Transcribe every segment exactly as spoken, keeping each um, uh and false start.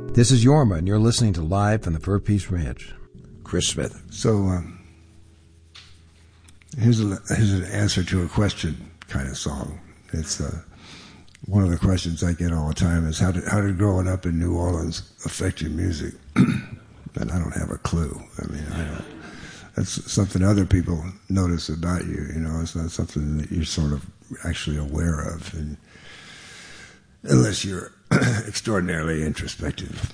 This is Yorma, and you're listening to Live from the Fur Peace Ranch. Chris Smith. So um, here's, a, here's an answer to a question kind of song. It's uh, one of the questions I get all the time is how did, how did growing up in New Orleans affect your music? And I don't have a clue. I mean, I don't. That's something other people notice about you. You know, it's not something that you're sort of actually aware of, and unless you're extraordinarily introspective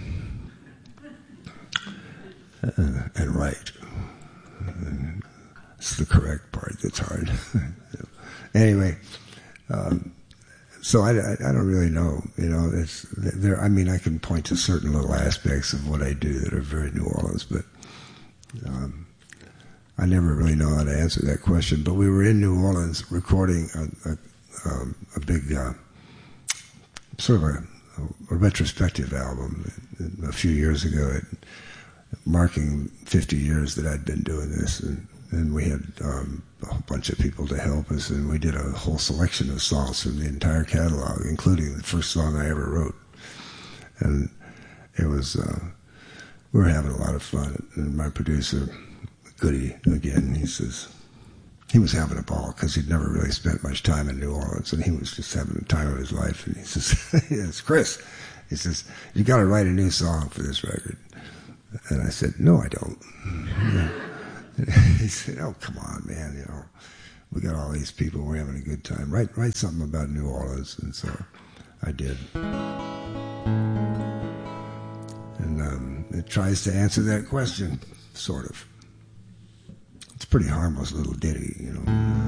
uh, and right. And it's the correct part that's hard. Anyway, um, so I, I, I don't really know. You know, it's there. I mean, I can point to certain little aspects of what I do that are very New Orleans, but um, I never really know how to answer that question. But we were in New Orleans recording a, a, um, a big. Uh, sort of a, a retrospective album a few years ago, it, marking fifty years that I'd been doing this, and, and we had um, a bunch of people to help us, and we did a whole selection of songs from the entire catalog, including the first song I ever wrote. And it was, uh, we were having a lot of fun, and my producer, Goody, again, he says, he was having a ball because he'd never really spent much time in New Orleans, and he was just having the time of his life. And he says, "It's Chris." He says, "You got to write a new song for this record." And I said, "No, I don't." He said, "Oh, come on, man! You know, we got all these people. We're having a good time. Write, write something about New Orleans." And so I did. And um, it tries to answer that question, sort of. It's a pretty harmless little ditty, you know.